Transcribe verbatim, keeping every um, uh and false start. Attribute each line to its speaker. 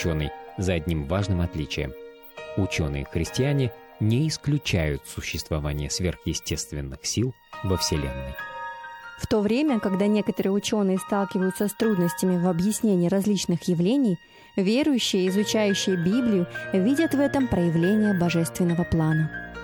Speaker 1: ученый, за одним важным отличием. Ученые-христиане не исключают существование сверхъестественных сил во Вселенной.
Speaker 2: В то время, когда некоторые ученые сталкиваются с трудностями в объяснении различных явлений, верующие, изучающие Библию, видят в этом проявление божественного плана.